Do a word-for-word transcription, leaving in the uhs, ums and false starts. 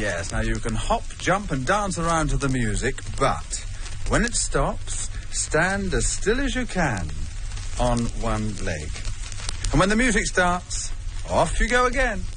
Yes, now you can hop, jump and dance around to the music, but when it stops, stand as still as you can on one leg. And when the music starts, off you go again.